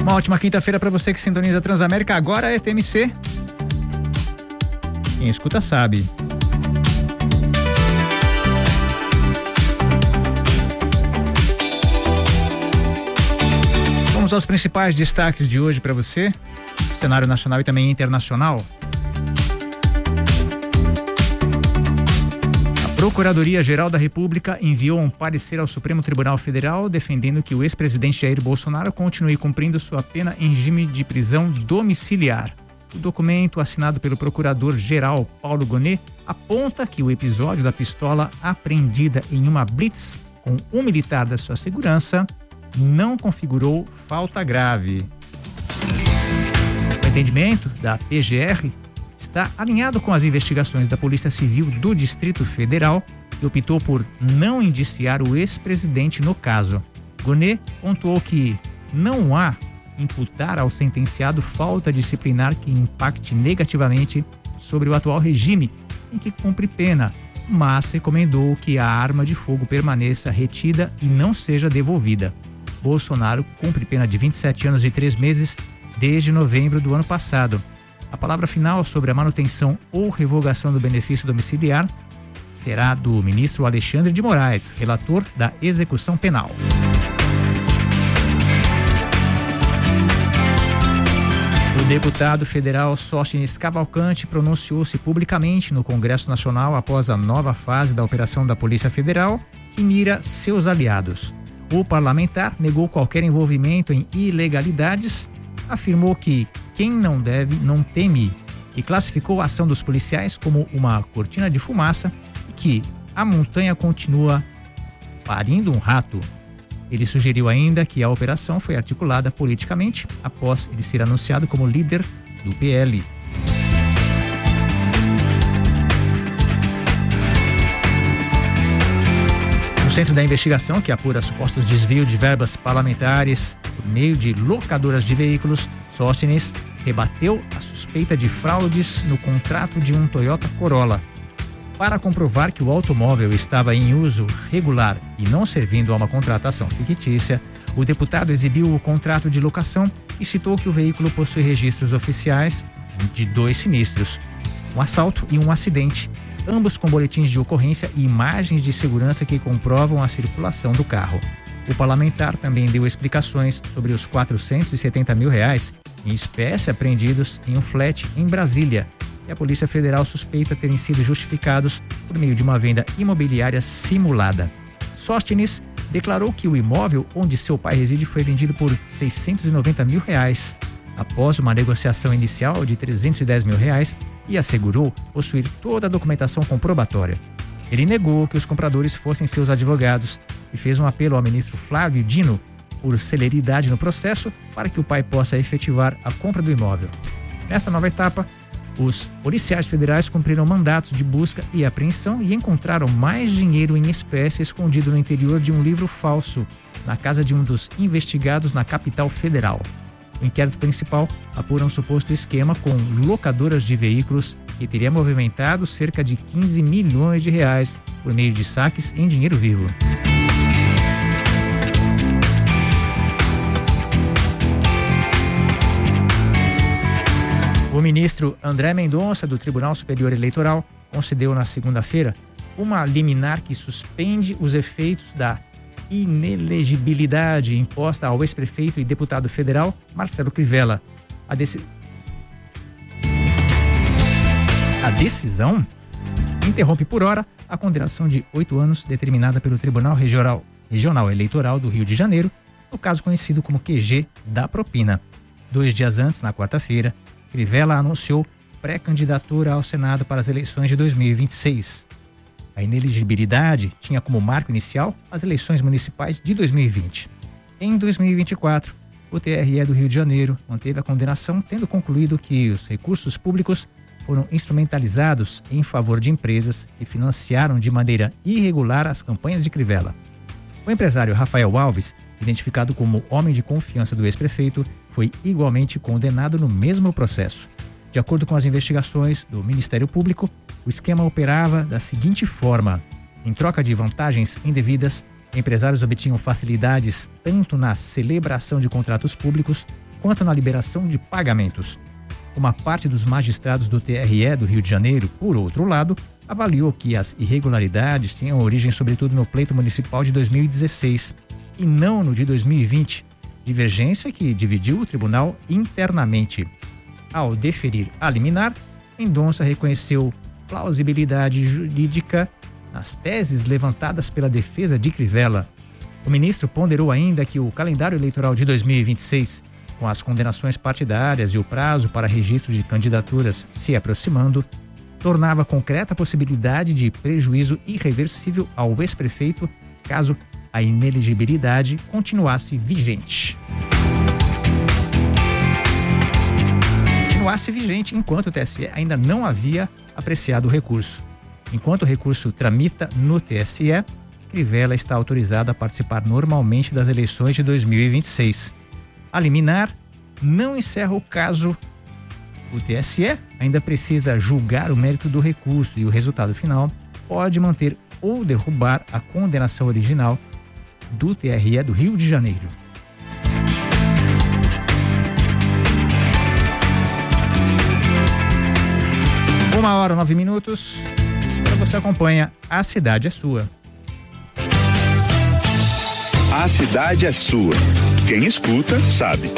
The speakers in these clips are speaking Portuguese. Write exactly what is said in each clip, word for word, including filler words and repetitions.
Uma ótima quinta-feira para você que sintoniza a Transamérica. Agora é T M C. Quem escuta sabe. Vamos aos principais destaques de hoje para você, cenário nacional e também internacional. A Procuradoria-Geral da República enviou um parecer ao Supremo Tribunal Federal defendendo que o ex-presidente Jair Bolsonaro continue cumprindo sua pena em regime de prisão domiciliar. O documento, assinado pelo Procurador-Geral Paulo Gonet, aponta que o episódio da pistola apreendida em uma blitz com um militar da sua segurança não configurou falta grave. O entendimento da P G R está alinhado com as investigações da Polícia Civil do Distrito Federal, que optou por não indiciar o ex-presidente no caso. Gonet pontuou que não há imputar ao sentenciado falta disciplinar que impacte negativamente sobre o atual regime em que cumpre pena, mas recomendou que a arma de fogo permaneça retida e não seja devolvida. Bolsonaro cumpre pena de vinte e sete anos e três meses desde novembro do ano passado. A palavra final sobre a manutenção ou revogação do benefício domiciliar será do ministro Alexandre de Moraes, relator da execução penal. O deputado federal Sóstenes Cavalcante pronunciou-se publicamente no Congresso Nacional após a nova fase da operação da Polícia Federal, que mira seus aliados. O parlamentar negou qualquer envolvimento em ilegalidades, afirmou que quem não deve, não teme, e classificou a ação dos policiais como uma cortina de fumaça e que a montanha continua parindo um rato. Ele sugeriu ainda que a operação foi articulada politicamente após ele ser anunciado como líder do P L. O Centro da Investigação, que apura supostos desvios de verbas parlamentares por meio de locadoras de veículos, Sóstenes rebateu a suspeita de fraudes no contrato de um Toyota Corolla. Para comprovar que o automóvel estava em uso regular e não servindo a uma contratação fictícia, o deputado exibiu o contrato de locação e citou que o veículo possui registros oficiais de dois sinistros, um assalto e um acidente, ambos com boletins de ocorrência e imagens de segurança que comprovam a circulação do carro. O parlamentar também deu explicações sobre os quatrocentos e setenta mil reais em espécie apreendidos em um flat em Brasília, que a Polícia Federal suspeita terem sido justificados por meio de uma venda imobiliária simulada. Sóstenes declarou que o imóvel onde seu pai reside foi vendido por seiscentos e noventa mil reais, após uma negociação inicial de trezentos e dez mil reais, e assegurou possuir toda a documentação comprobatória. Ele negou que os compradores fossem seus advogados e fez um apelo ao ministro Flávio Dino por celeridade no processo para que o pai possa efetivar a compra do imóvel. Nesta nova etapa, os policiais federais cumpriram mandatos de busca e apreensão e encontraram mais dinheiro em espécie escondido no interior de um livro falso, na casa de um dos investigados na capital federal. O inquérito principal apura um suposto esquema com locadoras de veículos que teria movimentado cerca de quinze milhões de reais por meio de saques em dinheiro vivo. O ministro André Mendonça, do Tribunal Superior Eleitoral, concedeu na segunda-feira uma liminar que suspende os efeitos da inelegibilidade imposta ao ex-prefeito e deputado federal Marcelo Crivella. A, deci... a decisão interrompe por hora a condenação de oito anos determinada pelo Tribunal Regional, Regional Eleitoral do Rio de Janeiro, no caso conhecido como Q G da propina. Dois dias antes, na quarta-feira, Crivella anunciou pré-candidatura ao Senado para as eleições de dois mil e vinte e seis. A inelegibilidade tinha como marco inicial as eleições municipais de dois mil e vinte. Em dois mil e vinte e quatro, o T R E do Rio de Janeiro manteve a condenação, tendo concluído que os recursos públicos foram instrumentalizados em favor de empresas que financiaram de maneira irregular as campanhas de Crivella. O empresário Rafael Alves, identificado como homem de confiança do ex-prefeito, foi igualmente condenado no mesmo processo. De acordo com as investigações do Ministério Público, o esquema operava da seguinte forma: em troca de vantagens indevidas, empresários obtinham facilidades tanto na celebração de contratos públicos quanto na liberação de pagamentos. Uma parte dos magistrados do T R E do Rio de Janeiro, por outro lado, avaliou que as irregularidades tinham origem sobretudo no pleito municipal de dois mil e dezesseis e não no de dois mil e vinte, divergência que dividiu o tribunal internamente. Ao deferir a liminar, Mendonça reconheceu plausibilidade jurídica nas teses levantadas pela defesa de Crivella. O ministro ponderou ainda que o calendário eleitoral de dois mil e vinte e seis, com as condenações partidárias e o prazo para registro de candidaturas se aproximando, tornava concreta a possibilidade de prejuízo irreversível ao ex-prefeito caso a inelegibilidade continuasse vigente. Continuasse vigente enquanto o T S E ainda não havia apreciado o recurso. Enquanto o recurso tramita no T S E, Crivella está autorizado a participar normalmente das eleições de dois mil e vinte e seis. A liminar não encerra o caso. O T S E ainda precisa julgar o mérito do recurso e o resultado final pode manter ou derrubar a condenação original do T R E do Rio de Janeiro. Uma hora, nove minutos. Agora você acompanha A Cidade é Sua. A cidade é sua. Quem escuta, sabe.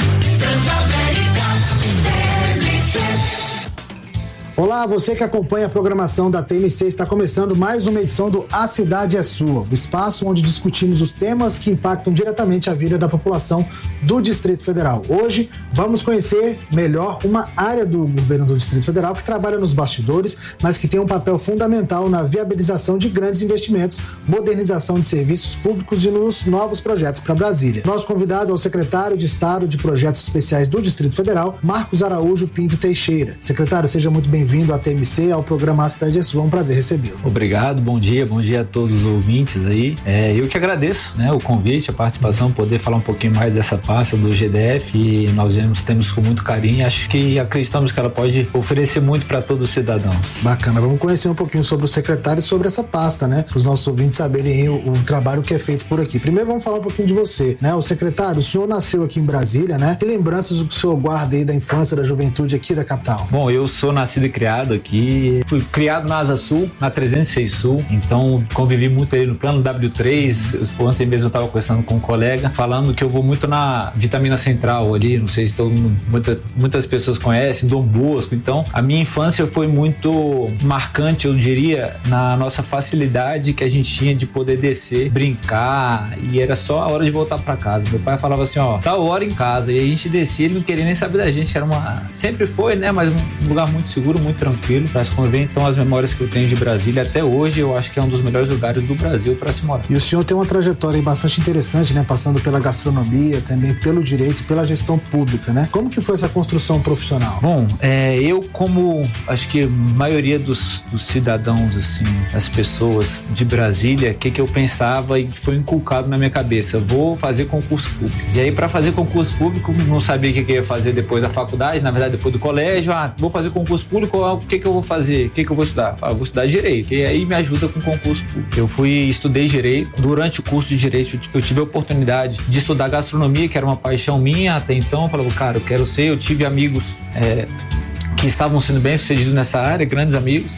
Olá, você que acompanha a programação da T M C, está começando mais uma edição do A Cidade é Sua, o espaço onde discutimos os temas que impactam diretamente a vida da população do Distrito Federal. Hoje vamos conhecer melhor uma área do governo do Distrito Federal que trabalha nos bastidores, mas que tem um papel fundamental na viabilização de grandes investimentos, modernização de serviços públicos e nos novos projetos para Brasília. Nosso convidado é o secretário de Estado de Projetos Especiais do Distrito Federal, Marcos Araújo Pinto Teixeira. Secretário, seja muito bem-vindo. Bem-vindo à T M C, ao programa A Cidade é Sua, é um prazer recebê-lo. Obrigado, bom dia, bom dia a todos os ouvintes aí. É, eu que agradeço, né, o convite, a participação, poder falar um pouquinho mais dessa pasta do G D F, e nós vemos, temos com muito carinho, acho que acreditamos que ela pode oferecer muito para todos os cidadãos. Bacana, vamos conhecer um pouquinho sobre o secretário e sobre essa pasta, né, para os nossos ouvintes saberem o, o trabalho que é feito por aqui. Primeiro vamos falar um pouquinho de você, né, o secretário, o senhor nasceu aqui em Brasília, né, que lembranças o que o senhor guarda aí da infância, da juventude aqui da capital? Bom, eu sou nascido e criado aqui, fui criado na Asa Sul, na trezentos e seis Sul, então convivi muito aí no plano W três. Ontem mesmo eu estava conversando com um colega, falando que eu vou muito na Vitamina Central ali, não sei se todo mundo, muita, muitas pessoas conhecem, Dom Bosco. Então a minha infância foi muito marcante, eu diria, na nossa facilidade que a gente tinha de poder descer, brincar, e era só a hora de voltar para casa. Meu pai falava assim, ó, tá hora em casa, e a gente descia, ele não queria nem saber da gente, era uma, sempre foi, né, mas um lugar muito seguro, muito tranquilo para se conviver. Então as memórias que eu tenho de Brasília até hoje, eu acho que é um dos melhores lugares do Brasil para se morar. E o senhor tem uma trajetória bastante interessante, né, passando pela gastronomia, também pelo direito e pela gestão pública, né? Como que foi essa construção profissional? Bom, é, eu como acho que a maioria dos, dos cidadãos, assim, as pessoas de Brasília, o que que eu pensava e foi inculcado na minha cabeça, vou fazer concurso público. E aí para fazer concurso público, não sabia o que que eu ia fazer depois da faculdade, na verdade depois do colégio, ah, vou fazer concurso público, o que que eu vou fazer? O que que eu vou estudar? Ah, vou estudar Direito, e aí me ajuda com concurso público. Eu fui, estudei Direito, durante o curso de Direito eu tive a oportunidade de estudar Gastronomia, que era uma paixão minha até então. Eu falava, cara, eu quero ser, eu tive amigos é, que estavam sendo bem sucedidos nessa área, grandes amigos.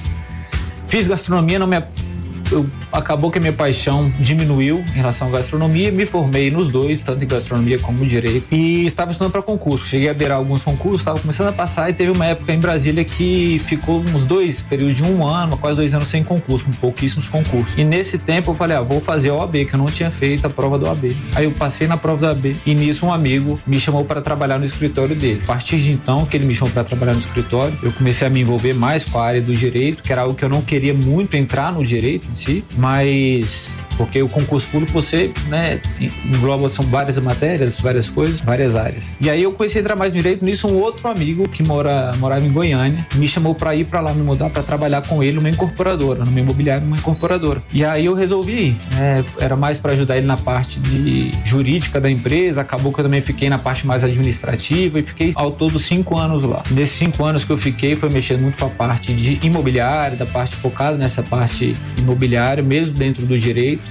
Fiz Gastronomia, não me... Eu, acabou que a minha paixão diminuiu em relação à gastronomia, me formei nos dois, tanto em gastronomia como direito, e estava estudando para concurso. Cheguei a beirar alguns concursos, estava começando a passar, e teve uma época em Brasília que ficou uns dois, período de um ano, quase dois anos sem concurso, com pouquíssimos concursos. E nesse tempo eu falei, ah, vou fazer a O A B, que eu não tinha feito a prova da O A B. Aí eu passei na prova da O A B, e nisso um amigo me chamou para trabalhar no escritório dele. A partir de então, que ele me chamou para trabalhar no escritório, eu comecei a me envolver mais com a área do direito, que era algo que eu não queria muito entrar no direito em si, mas porque o concurso público você, né, engloba, são várias matérias, várias coisas, várias áreas. E aí eu comecei a entrar mais no direito, nisso um outro amigo que mora, morava em Goiânia me chamou para ir para lá, me mudar para trabalhar com ele numa incorporadora, numa imobiliária, numa incorporadora. E aí eu resolvi ir, né, era mais para ajudar ele na parte de jurídica da empresa, acabou que eu também fiquei na parte mais administrativa e fiquei ao todo cinco anos lá. Nesses cinco anos que eu fiquei foi mexendo muito com a parte de imobiliária, da parte focada nessa parte imobiliária imobiliária, mesmo dentro do direito.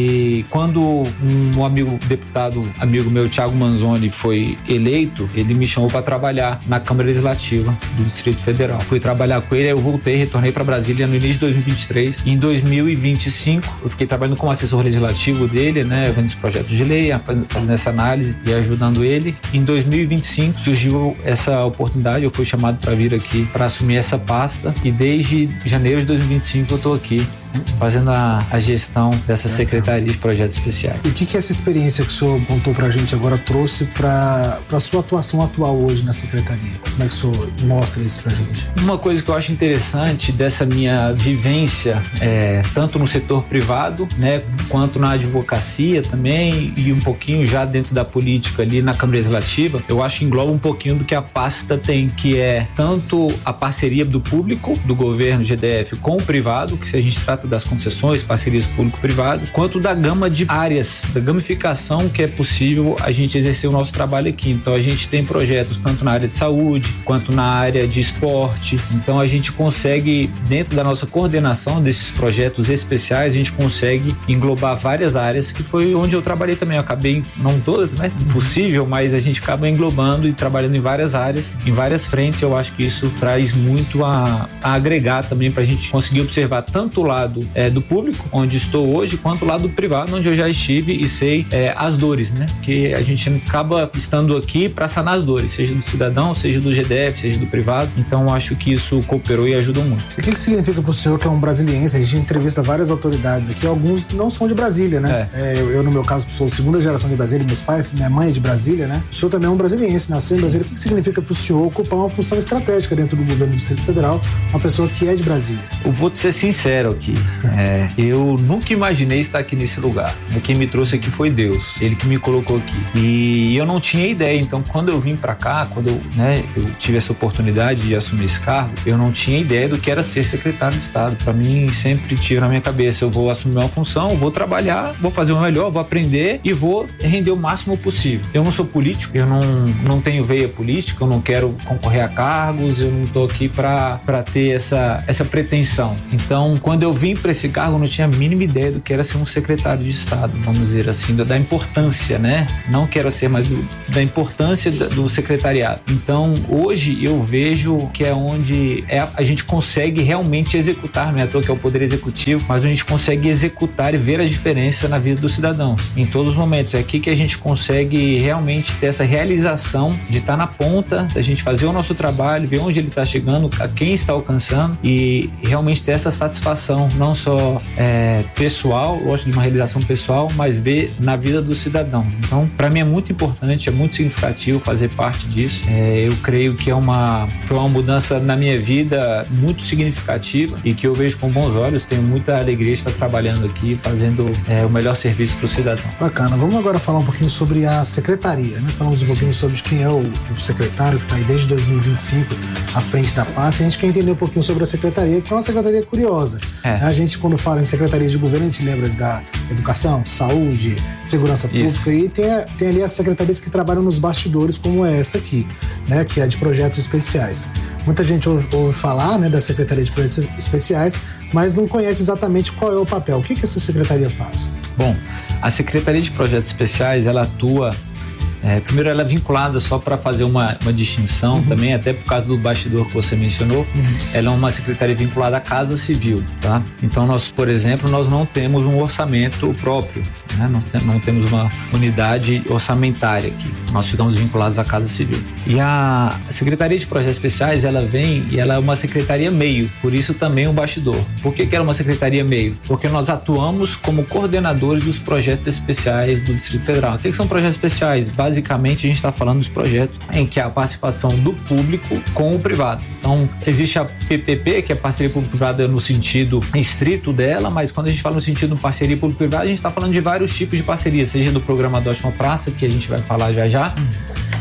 E quando um amigo, deputado amigo meu, Thiago Manzoni, foi eleito, ele me chamou para trabalhar na Câmara Legislativa do Distrito Federal. Fui trabalhar com ele, aí eu voltei, retornei para Brasília no início de dois mil e vinte e três. Em dois mil e vinte e cinco, eu fiquei trabalhando como assessor legislativo dele, né, vendo os projetos de lei, fazendo essa análise e ajudando ele. Em dois mil e vinte e cinco surgiu essa oportunidade, eu fui chamado para vir aqui para assumir essa pasta, e desde janeiro de dois mil e vinte e cinco eu estou aqui fazendo a, a gestão dessa Secretaria de Projetos Especiais. E o que, que essa experiência que o senhor contou pra gente agora trouxe para a sua atuação atual hoje na Secretaria? Como é que o senhor mostra isso pra gente? Uma coisa que eu acho interessante dessa minha vivência, é, tanto no setor privado, né, quanto na advocacia também, e um pouquinho já dentro da política ali na Câmara Legislativa, eu acho que engloba um pouquinho do que a pasta tem, que é tanto a parceria do público, do governo G D F, com o privado, que se a gente trata das concessões, parcerias público-privadas, quanto da gama de áreas, da gamificação que é possível a gente exercer o nosso trabalho aqui. Então a gente tem projetos tanto na área de saúde, quanto na área de esporte. Então a gente consegue, dentro da nossa coordenação desses projetos especiais, a gente consegue englobar várias áreas, que foi onde eu trabalhei também. Eu acabei, não todas, né, possível, mas a gente acaba englobando e trabalhando em várias áreas, em várias frentes. Eu acho que isso traz muito a, a agregar também para a gente conseguir observar tanto o lado É, do público, onde estou hoje, quanto o lado privado, onde eu já estive e sei é, as dores, né? Que a gente acaba estando aqui para sanar as dores, seja do cidadão, seja do G D F, seja do privado. Então acho que isso cooperou e ajudou muito. E o que, que significa para o senhor, que é um brasiliense? A gente entrevista várias autoridades aqui, alguns não são de Brasília, né? É. É, eu, eu, no meu caso, sou segunda geração de Brasília, meus pais, minha mãe é de Brasília, né? O senhor também é um brasiliense, nasceu em Brasília. O que, que significa para o senhor ocupar uma função estratégica dentro do governo do Distrito Federal, uma pessoa que é de Brasília? Eu vou te ser sincero aqui. É, eu nunca imaginei estar aqui nesse lugar. Quem me trouxe aqui foi Deus, Ele que me colocou aqui. E eu não tinha ideia. Então, quando eu vim pra cá, quando eu, né, eu tive essa oportunidade de assumir esse cargo, eu não tinha ideia do que era ser secretário de Estado. Para mim, sempre tive na minha cabeça: eu vou assumir uma função, vou trabalhar, vou fazer o melhor, vou aprender e vou render o máximo possível. Eu não sou político, eu não, não tenho veia política, eu não quero concorrer a cargos, eu não tô aqui para ter essa, essa pretensão. Então, quando eu vim para esse cargo, eu não tinha a mínima ideia do que era ser um secretário de Estado, vamos dizer assim, da importância, né? Não quero ser, mas do, da importância do secretariado. Então, hoje eu vejo que é onde é, a gente consegue realmente executar, não é à toa que é o Poder Executivo, mas a gente consegue executar e ver a diferença na vida dos cidadãos, em todos os momentos. É aqui que a gente consegue realmente ter essa realização de estar na ponta, da gente fazer o nosso trabalho, ver onde ele está chegando, a quem está alcançando, e realmente ter essa satisfação, não só é, pessoal, lógico, de uma realização pessoal, mas ver na vida do cidadão. Então, para mim é muito importante, é muito significativo fazer parte disso. É, eu creio que é uma, foi uma mudança na minha vida muito significativa e que eu vejo com bons olhos. Tenho muita alegria de estar trabalhando aqui, fazendo é, o melhor serviço para o cidadão. Bacana. Vamos agora falar um pouquinho sobre a secretaria, né? Falamos um pouquinho sobre quem é o, o secretário que está aí desde dois mil e vinte e cinco à frente da pasta. A gente quer entender um pouquinho sobre a secretaria, que é uma secretaria curiosa. É. A gente, quando fala em secretaria de governo, a gente lembra da educação, saúde, segurança pública. Isso. E tem, tem ali as secretarias que trabalham nos bastidores, como é essa aqui, né, que é de projetos especiais. Muita gente ouve, ouve falar, né, da Secretaria de Projetos Especiais, mas não conhece exatamente qual é o papel. O que, que essa secretaria faz? Bom, a Secretaria de Projetos Especiais, ela atua... É, primeiro, ela é vinculada, só para fazer uma, uma distinção, uhum, também, até por causa do bastidor que você mencionou, uhum, ela é uma secretaria vinculada à Casa Civil, tá? Então, nós, por exemplo, nós não temos um orçamento próprio, né? Nós te, não temos uma unidade orçamentária aqui, nós ficamos vinculados à Casa Civil. E a Secretaria de Projetos Especiais, ela vem e ela é uma secretaria meio, por isso também o bastidor. Por que que ela é uma secretaria meio? Porque nós atuamos como coordenadores dos projetos especiais do Distrito Federal. O que que são projetos especiais? Basicamente, a gente está falando dos projetos em que há a participação do público com o privado. Então, existe a P P P, que é parceria público-privada no sentido estrito dela, mas quando a gente fala no sentido de parceria público-privada, a gente está falando de vários tipos de parceria, seja do programa Adote uma Praça, que a gente vai falar já já,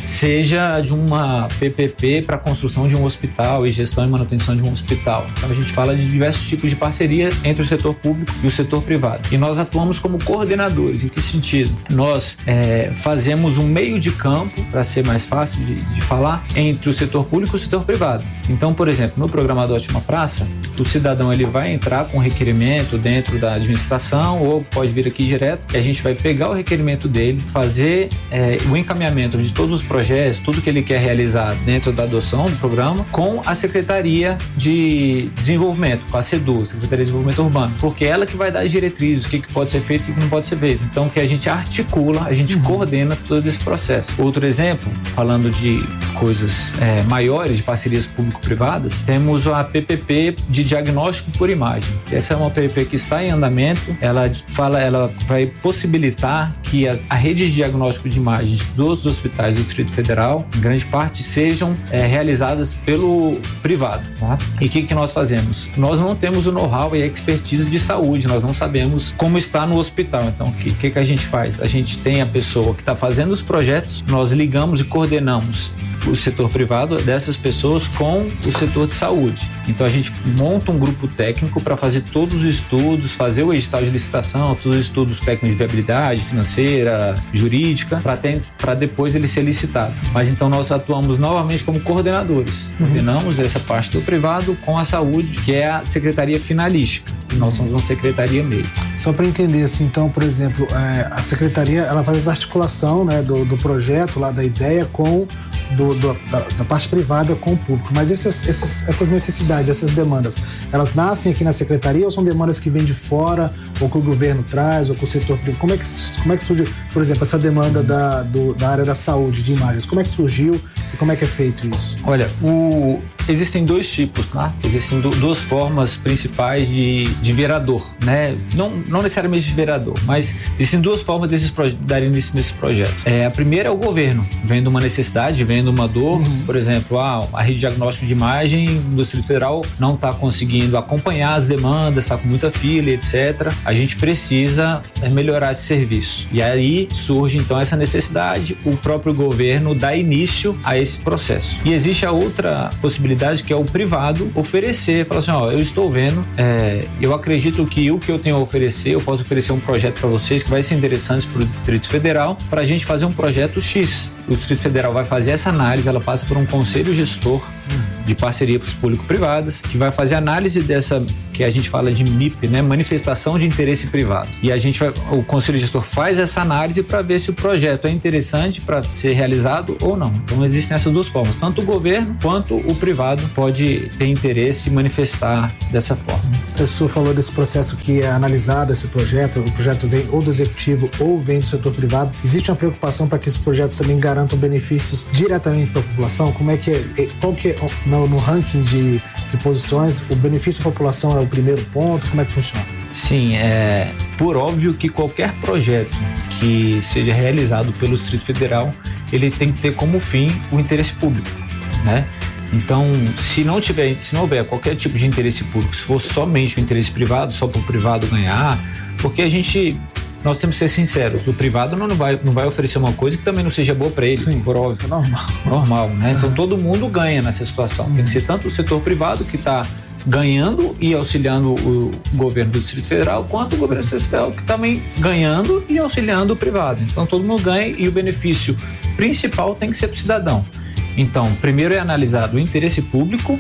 seja de uma P P P para construção de um hospital e gestão e manutenção de um hospital. Então a gente fala de diversos tipos de parceria entre o setor público e o setor privado. E nós atuamos como coordenadores. Em que sentido? Nós é, fazemos um meio de campo, para ser mais fácil de, de falar, entre o setor público e o setor privado. Então, por exemplo, no programa Adote uma Praça, o cidadão ele vai entrar com requerimento dentro da administração ou pode vir aqui direto e a gente vai pegar o requerimento dele, fazer é, o encaminhamento de todos os projetos, tudo que ele quer realizar dentro da adoção do programa com a Secretaria de Desenvolvimento, com a SEDU, Secretaria de Desenvolvimento Urbano, porque é ela que vai dar as diretrizes, o que, que pode ser feito e o que não pode ser feito. Então, que a gente articula, a gente uhum. coordena todo esse processo. Outro exemplo, falando de coisas é, maiores, de parcerias público-privadas, temos a P P P de diagnóstico por imagem. Essa é uma P P P que está em andamento, ela, fala, ela vai possibilitar que as, a rede de diagnóstico de imagens dos hospitais do Distrito Federal, em grande parte, sejam é, realizadas pelo privado. Tá? E o que, que nós fazemos? Nós não temos o know-how e a expertise de saúde, nós não sabemos como está no hospital. Então, o que, que, que a gente faz? A gente tem a pessoa que está fazendo os projetos, nós ligamos e coordenamos o setor privado dessas pessoas com o setor de saúde. Então a gente monta um grupo técnico para fazer todos os estudos, fazer o edital de licitação, todos os estudos técnicos de viabilidade financeira, jurídica, para depois ele ser licitado. Mas então nós atuamos novamente como coordenadores. Uhum. Coordenamos essa parte do privado com a saúde, que é a secretaria finalística. Nós somos uma secretaria meio. Só para entender, assim, então, por exemplo, é, a secretaria ela faz essa articulação, né, do, do projeto, lá da ideia com do, do, da, da parte privada com o público. Mas esses, esses, essas necessidades, essas demandas, elas nascem aqui na secretaria ou são demandas que vêm de fora, ou que o governo traz, ou que o setor público? Como é que, como é que surge, por exemplo, essa demanda da, do, da área da saúde, de imagens? Como é que surgiu e como é que é feito isso? Olha, o, existem dois tipos, né? Existem do, duas formas principais de, de vereador, né? Não, não necessariamente de vereador, mas existem duas formas desses de dar início nesses projetos. É, a primeira é o governo, vendo uma necessidade, vendo uma dor, uhum. por exemplo, ah, a rede de diagnóstico de imagem do Distrito Federal não está conseguindo acompanhar as demandas, está com muita fila, etcétera. A gente precisa melhorar esse serviço. E aí surge então essa necessidade, o próprio governo dá início a esse processo. E existe a outra possibilidade, que é o privado oferecer, falar assim, ó, eu estou vendo, é, eu acredito que o que eu tenho a oferecer, eu posso oferecer um projeto para vocês que vai ser interessante para o Distrito Federal, para a gente fazer um projeto X. O Distrito Federal vai fazer essa análise, ela passa por um conselho gestor de parceria público-privadas, que vai fazer análise dessa, que a gente fala de M I P, né? Manifestação de interesse privado. E a gente vai, o conselho gestor faz essa análise para ver se o projeto é interessante para ser realizado ou não. Então existem essas duas formas, tanto o governo quanto o privado pode ter interesse e manifestar dessa forma. O senhor falou desse processo que é analisado, esse projeto, o projeto vem ou do executivo ou vem do setor privado. Existe uma preocupação para que esses projetos também garantam benefícios diretamente para a população? Como é que é, qual que é, no, no ranking de, de posições, o benefício à população é o primeiro ponto? Como é que funciona? Sim, é por óbvio que qualquer projeto que seja realizado pelo Distrito Federal, ele tem que ter como fim o interesse público, né? Então, se não tiver, se não houver qualquer tipo de interesse público, se for somente o interesse privado, só para o privado ganhar, porque a gente, nós temos que ser sinceros, o privado não vai, não vai oferecer uma coisa que também não seja boa para ele. Sim, por óbvio. É normal. Normal, né? Então todo mundo ganha nessa situação. Tem que ser tanto o setor privado que está ganhando e auxiliando o governo do Distrito Federal, quanto o governo do Distrito Federal que também ganhando e auxiliando o privado. Então todo mundo ganha e o benefício principal tem que ser para o cidadão. Então, primeiro é analisado o interesse público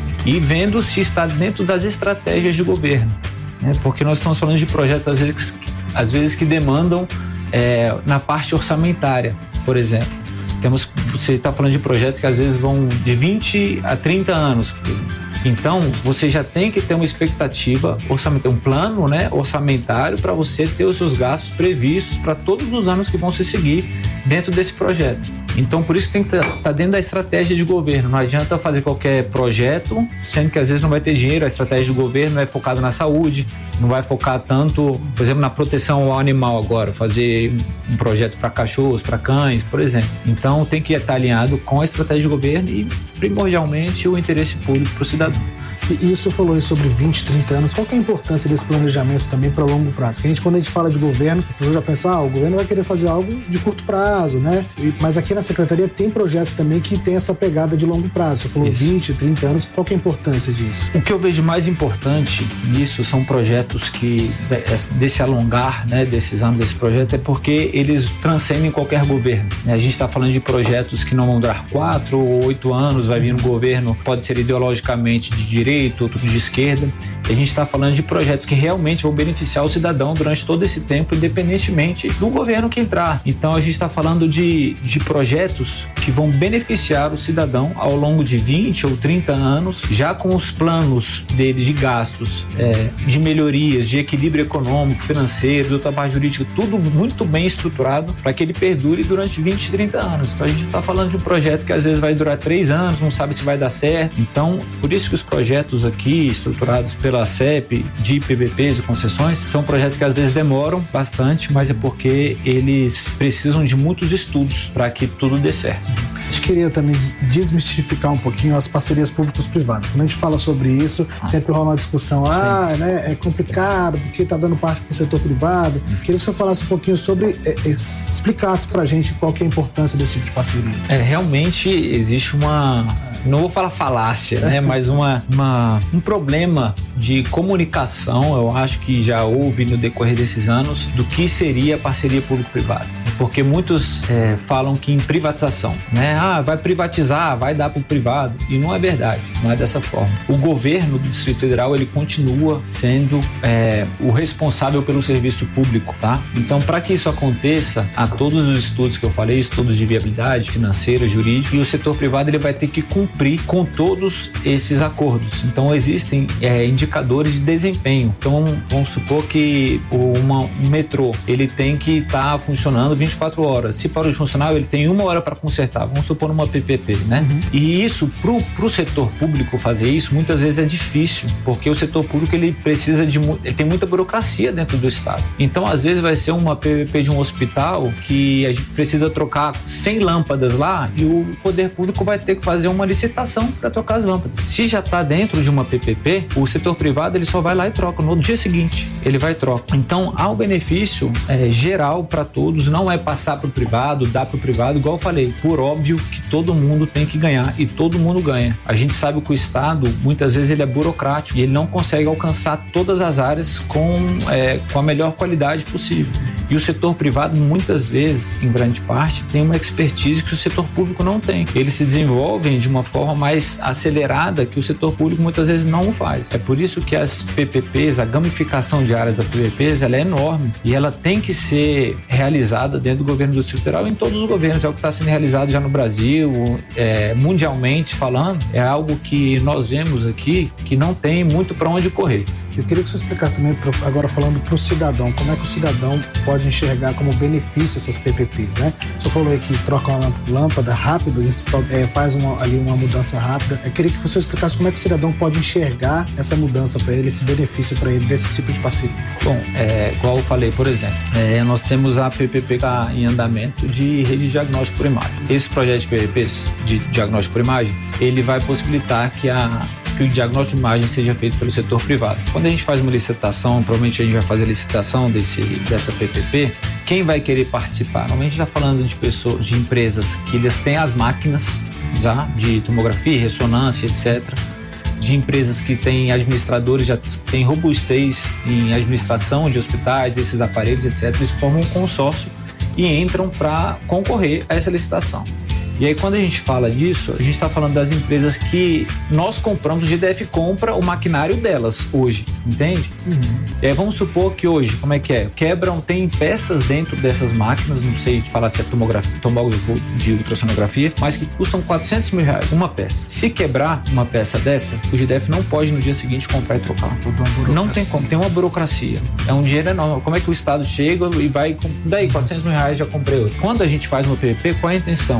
e vendo se está dentro das estratégias de governo, né? Porque nós estamos falando de projetos às vezes, às vezes que demandam é, na parte orçamentária, por exemplo. Temos, você está falando de projetos que às vezes vão de vinte a trinta anos, por exemplo. Então, você já tem que ter uma expectativa orçamentária, um plano, né, orçamentário para você ter os seus gastos previstos para todos os anos que vão se seguir dentro desse projeto. Então, por isso tem que estar tá dentro da estratégia de governo. Não adianta fazer qualquer projeto, sendo que às vezes não vai ter dinheiro. A estratégia do governo é focada na saúde, não vai focar tanto, por exemplo, na proteção ao animal agora, fazer um projeto para cachorros, para cães, por exemplo. Então, tem que estar alinhado com a estratégia de governo e, primordialmente, o interesse público para o cidadão. E isso falou aí sobre vinte, trinta anos. Qual que é a importância desse planejamento também para longo prazo? Porque a gente, quando a gente fala de governo, as pessoas já pensam, ah, o governo vai querer fazer algo de curto prazo, né? E, mas aqui na Secretaria tem projetos também que tem essa pegada de longo prazo. Você falou isso. vinte, trinta anos. Qual que é a importância disso? O que eu vejo mais importante nisso são projetos que, desse alongar, né, desses anos desse projeto, é porque eles transcendem qualquer governo. A gente está falando de projetos que não vão durar quatro ou oito anos, vai vir um governo, pode ser ideologicamente de direita, outro de esquerda. A gente está falando de projetos que realmente vão beneficiar o cidadão durante todo esse tempo, independentemente do governo que entrar. Então a gente está falando de, de projetos que vão beneficiar o cidadão ao longo de vinte ou trinta anos, já com os planos deles de gastos, é, de melhorias, de equilíbrio econômico, financeiro, do trabalho jurídico, tudo muito bem estruturado para que ele perdure durante vinte, trinta anos. Então a gente está falando de um projeto que às vezes vai durar três anos, não sabe se vai dar certo. Então, por isso que os projetos aqui, estruturados pela C E P, de P P Ps e concessões, são projetos que às vezes demoram bastante, mas é porque eles precisam de muitos estudos para que tudo dê certo. A gente queria também desmistificar um pouquinho as parcerias públicos-privadas. Quando a gente fala sobre isso, sempre rola uma discussão, ah, né, é complicado porque está dando parte para o setor privado. Queria que você falasse um pouquinho sobre, é, é, explicasse para a gente qual que é a importância desse tipo de parceria. É, realmente existe uma, não vou falar falácia, né, mas uma, uma, um problema de comunicação, eu acho que já houve no decorrer desses anos, do que seria a parceria público-privada. Porque muitos é, falam que em privatização, né? Ah, vai privatizar, vai dar para o privado. E não é verdade, não é dessa forma. O governo do Distrito Federal, ele continua sendo é, o responsável pelo serviço público, tá? Então, para que isso aconteça, há todos os estudos que eu falei, estudos de viabilidade financeira, jurídica, e o setor privado ele vai ter que cumprir com todos esses acordos. Então, existem é, indicadores de desempenho. Então, vamos supor que o uma, um metrô, ele tem que estar tá funcionando vinte e quatro horas. Se para o funcionário ele tem uma hora para consertar, vamos supor numa P P P, né? Uhum. E isso, pro, pro setor público fazer isso, muitas vezes é difícil, porque o setor público ele precisa de, ele tem muita burocracia dentro do estado. Então, às vezes vai ser uma P P P de um hospital que a gente precisa trocar cem lâmpadas lá e o poder público vai ter que fazer uma licitação para trocar as lâmpadas. Se já está dentro de uma P P P, o setor privado ele só vai lá e troca. No dia seguinte, ele vai e troca. Então, há um benefício é, geral para todos, não é passar para o privado, dar para o privado, igual eu falei, por óbvio que todo mundo tem que ganhar e todo mundo ganha. A gente sabe que o Estado, muitas vezes, ele é burocrático e ele não consegue alcançar todas as áreas com, é, com a melhor qualidade possível. E o setor privado, muitas vezes, em grande parte, tem uma expertise que o setor público não tem. Eles se desenvolvem de uma forma mais acelerada que o setor público muitas vezes não faz. É por isso que as P P Ps, a gamificação de áreas da P P Ps, ela é enorme e ela tem que ser realizada dentro do governo do Distrito Federal, em todos os governos. É o que está sendo realizado já no Brasil, é, mundialmente falando, é algo que nós vemos aqui que não tem muito para onde correr. Eu queria que você explicasse também, agora falando para o cidadão, como é que o cidadão pode enxergar como benefício essas P P Ps, né? O senhor falou aí que troca uma lâmpada rápido, a gente é, faz uma, ali uma mudança rápida. Eu queria que você explicasse como é que o cidadão pode enxergar essa mudança para ele, esse benefício para ele desse tipo de parceria. Bom, é, igual eu falei, por exemplo, é, nós temos a P P P que está em andamento de rede de diagnóstico por imagem. Esse projeto de P P Ps, de diagnóstico por imagem, ele vai possibilitar que a que o diagnóstico de imagem seja feito pelo setor privado. Quando a gente faz uma licitação, provavelmente a gente vai fazer a licitação desse, dessa P P P, quem vai querer participar? Normalmente está falando de pessoas, de empresas que eles têm as máquinas já, de tomografia, ressonância, etcétera. De empresas que têm administradores, já têm robustez em administração de hospitais, desses aparelhos, etcétera. Eles formam um consórcio e entram para concorrer a essa licitação. E aí, quando a gente fala disso, a gente está falando das empresas que nós compramos, o G D F compra o maquinário delas hoje, entende? Uhum. E aí, vamos supor que hoje, como é que é? Quebram, tem peças dentro dessas máquinas, não sei falar se é tomografia, tomógrafo de ultrassonografia, mas que custam quatrocentos mil reais, uma peça. Se quebrar uma peça dessa, o G D F não pode no dia seguinte comprar e trocar. Não tem como, tem uma burocracia. É um dinheiro enorme. Como é que o Estado chega e vai, daí quatrocentos mil reais já comprei outro. Quando a gente faz uma P P P, qual é a intenção? O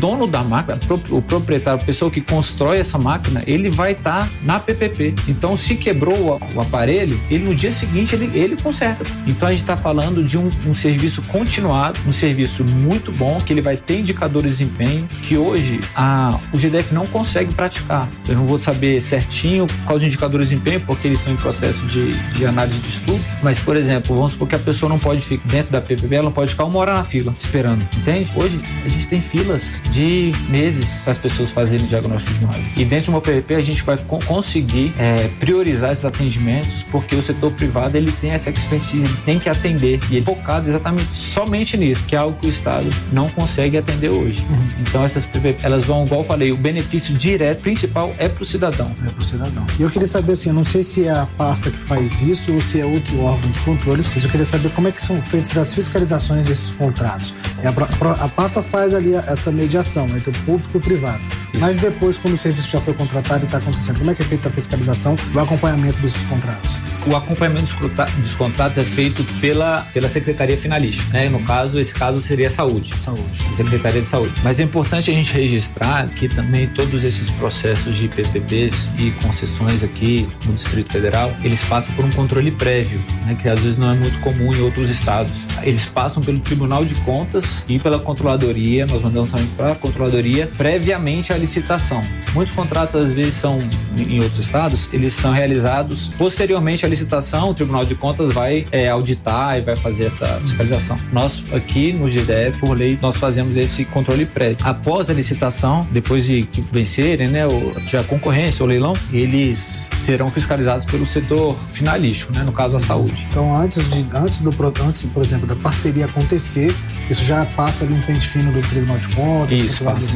dono da máquina, o proprietário, a pessoa que constrói essa máquina, ele vai estar tá na P P P. Então, se quebrou o aparelho, ele no dia seguinte ele, ele conserta. Então, a gente está falando de um, um serviço continuado, um serviço muito bom, que ele vai ter indicadores de desempenho, que hoje a, o G D F não consegue praticar. Eu não vou saber certinho quais os indicadores de desempenho, porque eles estão em processo de, de análise de estudo, mas, por exemplo, vamos supor que a pessoa não pode ficar dentro da P P P, ela não pode ficar uma hora na fila, esperando, entende? Hoje, a gente tem filas de meses para as pessoas fazerem diagnóstico de imagem. E dentro de uma P P P, a gente vai co- conseguir é, priorizar esses atendimentos, porque o setor privado, ele tem essa expertise, ele tem que atender, e ele é focado exatamente somente nisso, que é algo que o Estado não consegue atender hoje. Uhum. Então, essas P P P, elas vão, igual eu falei, o benefício direto, principal, é para o cidadão. É para o cidadão. E eu queria saber, assim, eu não sei se é a pasta que faz isso ou se é outro órgão de controle, mas eu queria saber como é que são feitas as fiscalizações desses contratos. A, a pasta faz ali essa mediação entre o público e o privado. Isso. Mas depois, quando o serviço já foi contratado e está acontecendo, como é que é feita a fiscalização e o acompanhamento desses contratos? O acompanhamento dos contratos é feito pela, pela Secretaria Finalista, né? No caso, esse caso seria a Saúde. Saúde. Secretaria de Saúde. Mas é importante a gente registrar que também todos esses processos de P P Ps e concessões aqui no Distrito Federal, eles passam por um controle prévio, né? Que às vezes não é muito comum em outros estados. Eles passam pelo Tribunal de Contas e pela Controladoria, nós mandamos também para a Controladoria, previamente à licitação. Muitos contratos, às vezes, são, em outros estados, eles são realizados posteriormente à licitação, o Tribunal de Contas vai é, auditar e vai fazer essa fiscalização. Nós, aqui no G D F, por lei, nós fazemos esse controle prévio. Após a licitação, depois de que vencerem, né, ou já a concorrência, o leilão, eles serão fiscalizados pelo setor finalístico, né, no caso a saúde. Então, antes, de, antes, do, antes, por exemplo, da parceria acontecer, isso já passa ali um pente fino do Tribunal de Contas, isso, passa.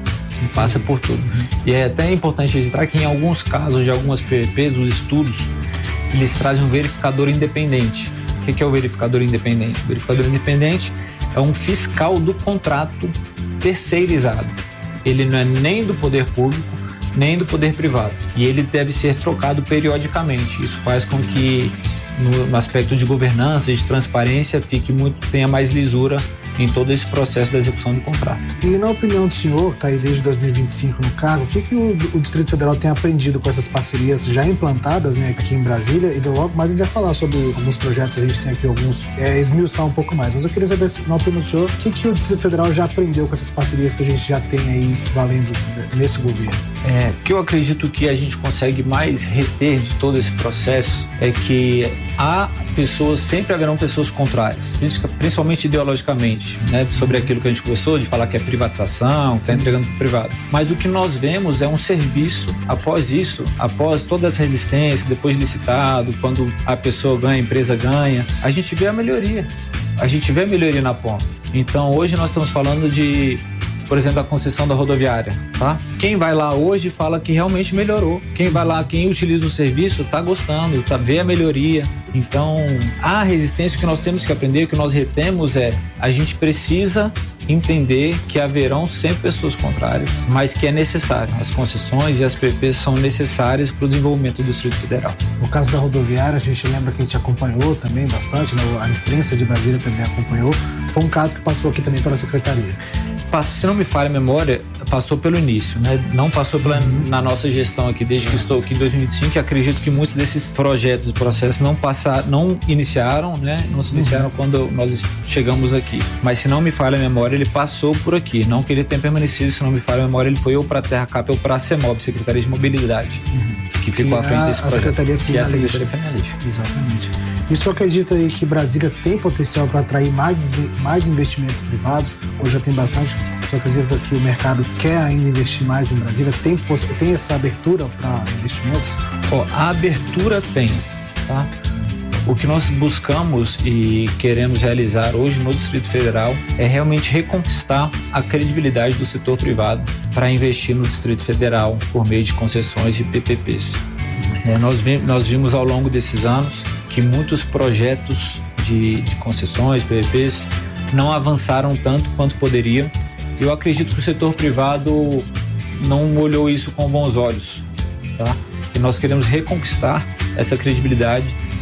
Passa por tudo. Uhum. E é até importante registrar que em alguns casos de algumas P P Ps, os estudos, eles trazem um verificador independente. O que é o verificador independente? O verificador independente é um fiscal do contrato terceirizado. Ele não é nem do poder público, nem do poder privado. E ele deve ser trocado periodicamente. Isso faz com que, no, no aspecto de governança, de transparência, fique muito, tenha mais lisura em todo esse processo da execução do contrato. E na opinião do senhor, que está aí desde dois mil e vinte e cinco no cargo, o que, que o, o Distrito Federal tem aprendido com essas parcerias já implantadas, né, aqui em Brasília? E logo mais a gente vai falar sobre alguns projetos, a gente tem aqui alguns, é, esmiuçar um pouco mais. Mas eu queria saber, na opinião do senhor, o que, que o Distrito Federal já aprendeu com essas parcerias que a gente já tem aí valendo nesse governo? É, o que eu acredito que a gente consegue mais reter de todo esse processo é que há pessoas, sempre haverão pessoas contrárias, principalmente ideologicamente, né, sobre aquilo que a gente conversou, de falar que é privatização, que está entregando para o privado. Mas o que nós vemos é um serviço, após isso, após toda essa resistência, depois de licitado, quando a pessoa ganha, a empresa ganha, a gente vê a melhoria, a gente vê a melhoria na ponta. Então, hoje nós estamos falando de, por exemplo, a concessão da rodoviária, tá? Quem vai lá hoje fala que realmente melhorou. Quem vai lá, quem utiliza o serviço, tá gostando, tá vê a melhoria. Então, a resistência que nós temos que aprender, o que nós retemos é, a gente precisa entender que haverão sempre pessoas contrárias, mas que é necessário. As concessões e as P P Ps são necessárias para o desenvolvimento do Distrito Federal. No caso da rodoviária, a gente lembra que a gente acompanhou também bastante, né? A imprensa de Brasília também acompanhou. Foi um caso que passou aqui também pela Secretaria. Se não me falha a memória, passou pelo início, né? Não passou pela, na nossa gestão aqui, desde que estou aqui em dois mil e vinte e cinco, e acredito que muitos desses projetos e processos não passaram, não iniciaram, né? Não se iniciaram uhum. quando nós chegamos aqui. Mas se não me falha a memória, ele passou por aqui. Não que ele tenha permanecido, se não me falha a memória, ele foi ou para a Terracap ou para a CEMOB, Secretaria de Mobilidade, uhum. que ficou à frente desse a projeto. Secretaria que é a Secretaria Finalista. Exatamente. E só acredita aí que Brasília tem potencial para atrair mais, mais investimentos privados? Ou já tem bastante? Só acredita que o mercado quer ainda investir mais em Brasília? Tem, tem essa abertura para investimentos? Oh, a abertura tem, tá? O que nós buscamos e queremos realizar hoje no Distrito Federal é realmente reconquistar a credibilidade do setor privado para investir no Distrito Federal por meio de concessões e P P Ps. É, nós, vimos, nós vimos ao longo desses anos que muitos projetos de, de concessões, P P Ps, não avançaram tanto quanto poderiam. Eu acredito que o setor privado não olhou isso com bons olhos, tá? E nós queremos reconquistar essa credibilidade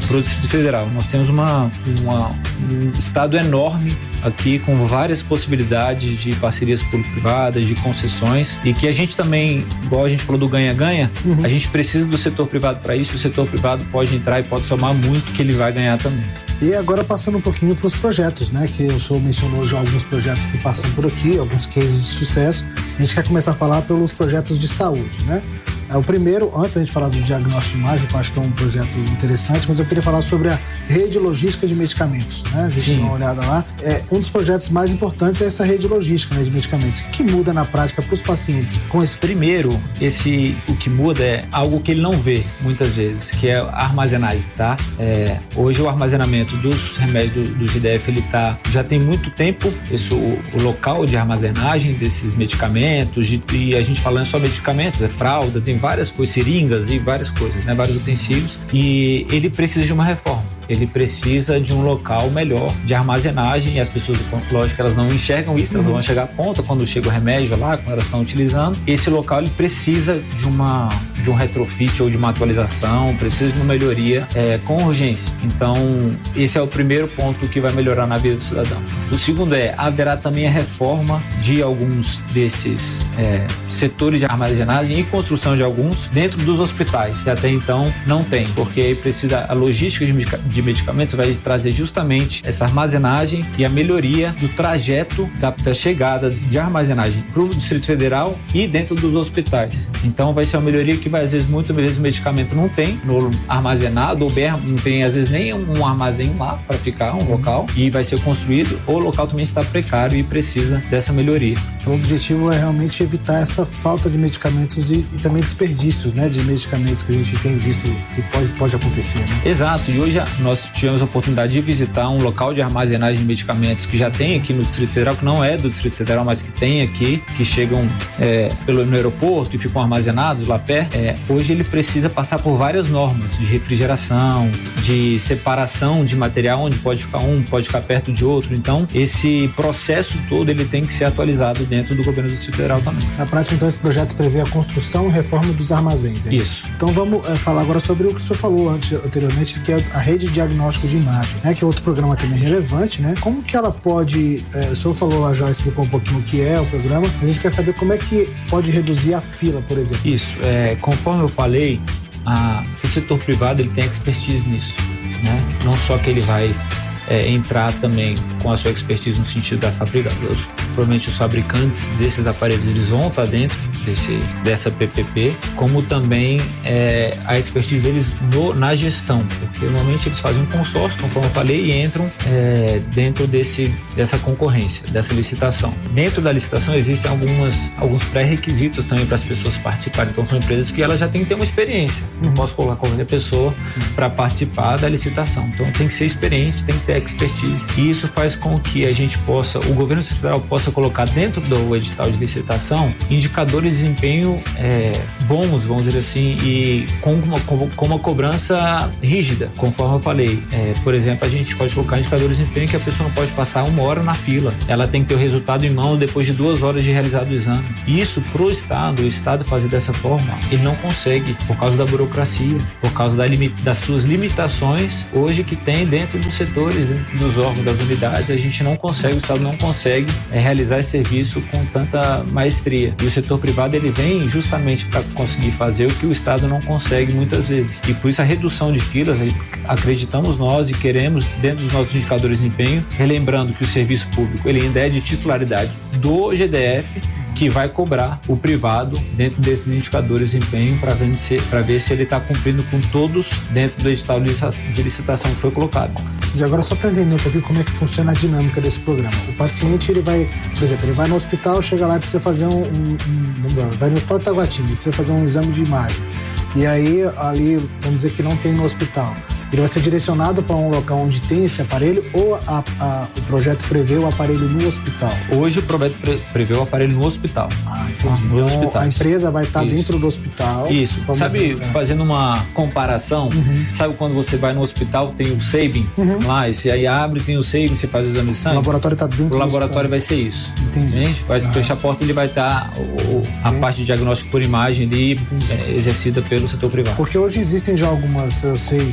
para o Distrito Federal. Nós temos uma, uma, um estado enorme aqui com várias possibilidades de parcerias público-privadas, de concessões, e que a gente também, igual a gente falou do ganha-ganha, uhum. a gente precisa do setor privado para isso. O setor privado pode entrar e pode somar muito, que ele vai ganhar também. E agora passando um pouquinho para os projetos, né? Que o senhor mencionou já alguns projetos que passam por aqui, alguns cases de sucesso. A gente quer começar a falar pelos projetos de saúde, né? O primeiro, antes da gente falar do diagnóstico de imagem, que eu acho que é um projeto interessante, mas eu queria falar sobre a rede logística de medicamentos, né? A gente dá uma olhada lá. É, um dos projetos mais importantes é essa rede logística, né, de medicamentos. O que muda na prática para os pacientes com esse? Primeiro, esse, o que muda é algo que ele não vê muitas vezes, que é a armazenagem, tá? É, hoje o armazenamento dos remédios do, do G D F, ele tá, já tem muito tempo, esse, o, o local de armazenagem desses medicamentos, de, e a gente falando só medicamentos, é fralda, tem várias coisas, seringas e várias coisas, né? Vários utensílios, e ele precisa de uma reforma. Ele precisa de um local melhor de armazenagem, e as pessoas, lógico, elas não enxergam isso, elas vão chegar à ponta quando chega o remédio lá, quando elas estão utilizando. Esse local, ele precisa de uma de um retrofit ou de uma atualização, precisa de uma melhoria é, com urgência. Então, esse é o primeiro ponto que vai melhorar na vida do cidadão. O segundo é, haverá também a reforma de alguns desses é, setores de armazenagem e construção de alguns dentro dos hospitais, que até então não tem, porque aí precisa, a logística de medicamentos de medicamentos vai trazer justamente essa armazenagem e a melhoria do trajeto da, da chegada de armazenagem para o Distrito Federal e dentro dos hospitais. Então vai ser uma melhoria que vai, às vezes, muitas vezes o medicamento não tem no armazenado, ou bem, não tem às vezes nem um armazém lá para ficar, um local, e vai ser construído, ou o local também está precário e precisa dessa melhoria. Então o objetivo é realmente evitar essa falta de medicamentos e, e também desperdícios, né, de medicamentos que a gente tem visto que pode, pode acontecer, né? Exato, e hoje nós tivemos a oportunidade de visitar um local de armazenagem de medicamentos que já tem aqui no Distrito Federal, que não é do Distrito Federal, mas que tem aqui, que chegam é, pelo, no aeroporto e ficam armazenados lá perto. É, hoje ele precisa passar por várias normas de refrigeração, de separação de material, onde pode ficar um, pode ficar perto de outro. Então, esse processo todo, ele tem que ser atualizado dentro do governo do Distrito Federal também. Na prática, então, esse projeto prevê a construção e reforma dos armazéns. É? Isso. Então, vamos é, falar agora sobre o que o senhor falou antes, anteriormente, que é a rede de diagnóstico de imagem, né? Que é outro programa também relevante, né? Como que ela pode, é, o senhor falou lá, já explicou um pouquinho o que é o programa, a gente quer saber como é que pode reduzir a fila, por exemplo. Isso, é, conforme eu falei, a, o setor privado, ele tem expertise nisso, né? Não só que ele vai é, entrar também com a sua expertise no sentido da fabricação, provavelmente os fabricantes desses aparelhos, eles vão estar dentro desse, dessa P P P, como também é, a expertise deles no, na gestão, porque normalmente eles fazem um consórcio, conforme eu falei, e entram é, dentro desse, dessa concorrência, dessa licitação. Dentro da licitação existem algumas, alguns pré-requisitos também para as pessoas participarem, então são empresas que elas já têm que ter uma experiência, não posso colocar qualquer pessoa para participar da licitação, então tem que ser experiente, tem que ter expertise, e isso faz com que a gente possa, o governo federal possa colocar dentro do edital de licitação indicadores de desempenho é, bons, vamos dizer assim, e com uma, com, com uma cobrança rígida, conforme eu falei. É, por exemplo, a gente pode colocar indicadores de desempenho que a pessoa não pode passar uma hora na fila, ela tem que ter o resultado em mão depois de duas horas de realizado o exame. Isso pro Estado, o Estado fazer dessa forma, ele não consegue, por causa da burocracia, por causa da limita, das suas limitações hoje que tem dentro dos setores, dentro dos órgãos, das unidades, a gente não consegue, o Estado não consegue é, realizar esse serviço com tanta maestria. E o setor privado, ele vem justamente para conseguir fazer o que o Estado não consegue muitas vezes. E por isso a redução de filas, acreditamos nós e queremos, dentro dos nossos indicadores de desempenho, relembrando que o serviço público, ele ainda é de titularidade do G D F, que vai cobrar o privado dentro desses indicadores de desempenho para ver se, para ver se ele está cumprindo com todos dentro do edital de licitação que foi colocado. E agora, só para entender um pouquinho como é que funciona a dinâmica desse programa. O paciente, ele vai, por exemplo, ele vai no hospital, chega lá e precisa fazer um, um, um vai no hospital de Taguatinga, precisa fazer um exame de imagem. E aí, ali, vamos dizer que não tem no hospital. Ele vai ser direcionado para um local onde tem esse aparelho, ou a, a, o projeto prevê o aparelho no hospital? Hoje o projeto pre, prevê o aparelho no hospital. Ah, entendi. Ah, então a empresa vai estar Isso. dentro do hospital. Isso. Sabe, ver, fazendo uma comparação, uhum. sabe quando você vai no hospital, tem o Sabin uhum. lá, e aí abre, tem o Sabin, você faz o exame de sangue? O laboratório está dentro o do laboratório hospital. Vai ser isso. Entendi. Gente, vai ah. fechar a porta, ele vai estar o, a Entendi. parte de diagnóstico por imagem ali, é, exercida pelo setor privado. Porque hoje existem já algumas, eu sei que no, na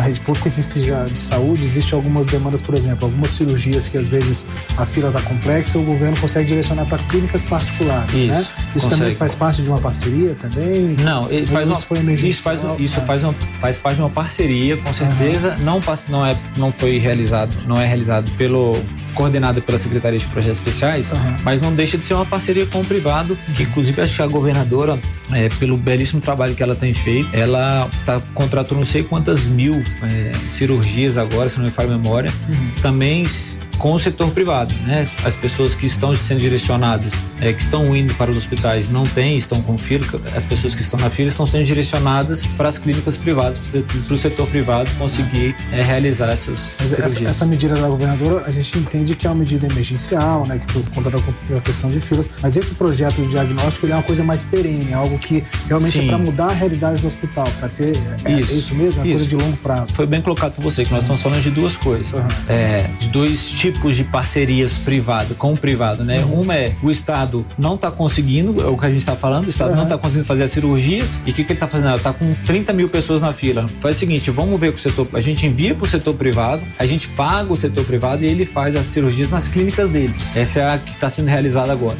na rede pública existe já de saúde, existem algumas demandas, por exemplo, algumas cirurgias que às vezes a fila está complexa, o governo consegue direcionar para clínicas particulares, isso, né? Isso consegue. Também faz parte de uma parceria também? Não, ele faz uma, foi isso, faz, isso né? faz, uma, faz parte de uma parceria, com certeza. Uhum. Não, não, é, não foi realizado, não é realizado pelo... coordenado pela Secretaria de Projetos Especiais, uhum. mas não deixa de ser uma parceria com o privado, que inclusive acho que a governadora, é, pelo belíssimo trabalho que ela tem feito, ela tá, contratou não sei quantas mil é, cirurgias agora, se não me falha a memória, uhum. também com o setor privado, né? As pessoas que estão sendo direcionadas, é, que estão indo para os hospitais, não têm, estão com fila, as pessoas que estão na fila estão sendo direcionadas para as clínicas privadas, para o setor privado conseguir é, realizar essas Mas cirurgias. Essa, essa medida da governadora, a gente entende que é uma medida emergencial, né? Que por conta da questão de filas, mas esse projeto de diagnóstico, ele é uma coisa mais perene, algo que realmente Sim. é para mudar a realidade do hospital, para ter, é, isso, é isso mesmo? É uma isso. coisa de longo prazo. Foi bem colocado por você, que nós uhum. estamos falando de duas coisas, uhum. é, de dois tipos de parcerias privado com o privado, né? Uhum. Uma é o Estado não está conseguindo, é o que a gente está falando, o Estado uhum. não está conseguindo fazer as cirurgias, e o que, que ele está fazendo? Ele está com trinta mil pessoas na fila. Faz o seguinte, vamos ver com o setor, a gente envia para o setor privado, a gente paga o setor privado e ele faz as cirurgias nas clínicas dele. Essa é a que está sendo realizada agora.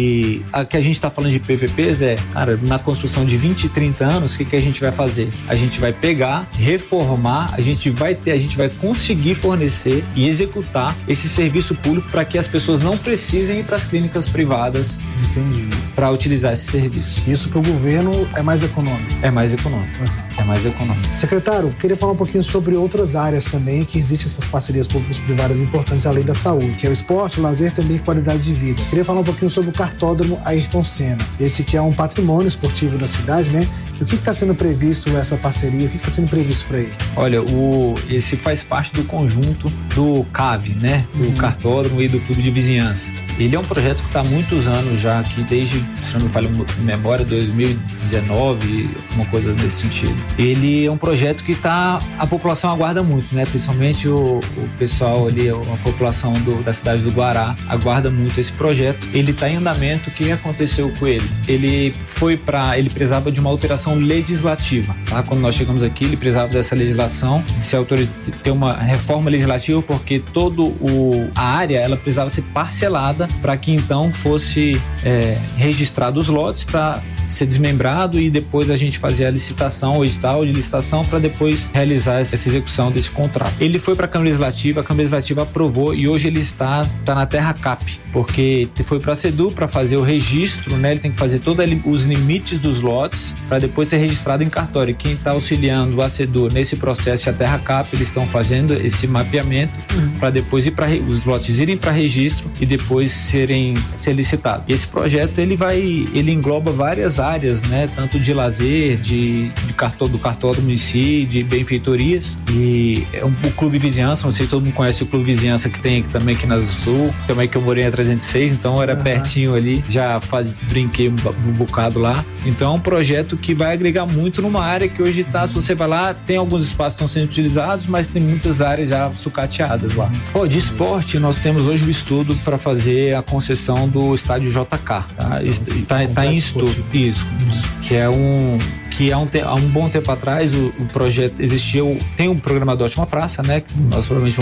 E a que a gente está falando de P P Ps é, cara, na construção de vinte, trinta anos, o que, que a gente vai fazer? A gente vai pegar, reformar, a gente vai ter, a gente vai conseguir fornecer e executar esse serviço público para que as pessoas não precisem ir para as clínicas privadas. Entendi. Para utilizar esse serviço. Isso para o governo é mais econômico? É mais econômico. Uhum. É mais econômico. Secretário, queria falar um pouquinho sobre outras áreas também que existem essas parcerias públicas-privadas importantes além da saúde, que é o esporte, o lazer, também qualidade de vida. Queria falar um pouquinho sobre o cartódromo Ayrton Senna. Esse que é um patrimônio esportivo da cidade, né? O que está sendo previsto essa parceria? O que está sendo previsto para ele? Olha, o, esse faz parte do conjunto do C A V, né? Do uhum. cartódromo e do clube de vizinhança. Ele é um projeto que está há muitos anos já aqui, desde, se não me falha a memória, dois mil e dezenove, alguma coisa nesse sentido. Ele é um projeto que tá, a população aguarda muito, né? Principalmente o, o pessoal ali, a população do, da cidade do Guará aguarda muito esse projeto. Ele está em andamento. O que aconteceu com ele? Ele foi para, ele precisava de uma alteração legislativa, tá? Quando nós chegamos aqui, ele precisava dessa legislação, de se autorizar, ter uma reforma legislativa, porque todo o, a área, ela precisava ser parcelada para que então fosse é, registrado os lotes para ser desmembrado e depois a gente fazer a licitação, o edital de licitação para depois realizar essa execução desse contrato. Ele foi para a Câmara Legislativa, a Câmara Legislativa aprovou e hoje ele está, está na terra cap, porque foi para a SEDU para fazer o registro, né? Ele tem que fazer todos os limites dos lotes para depois ser registrado em cartório. Quem está auxiliando a SEDU nesse processo e a terra cap, eles estão fazendo esse mapeamento uhum. para depois ir para os lotes irem para registro e depois serem ser licitados. E esse projeto ele vai, ele engloba várias áreas, né? Tanto de lazer, de, de cartó, do cartódromo em si, de benfeitorias e é um, o clube vizinhança, não sei se todo mundo conhece o clube vizinhança que tem aqui também aqui na Zona Sul, também que eu morei na trezentos e seis, então era uhum. pertinho ali, já faz, brinquei um, um bocado lá. Então é um projeto que vai agregar muito numa área que hoje tá, se você vai lá, tem alguns espaços que estão sendo utilizados, mas tem muitas áreas já sucateadas lá. Oh, de esporte, nós temos hoje o estudo para fazer a concessão do estádio J K, tá? Está tá em estudo, isso, que é um que há um, te, há um bom tempo atrás o, o projeto existiu, tem um programa do Ótima Praça, né? Que nós provavelmente vamos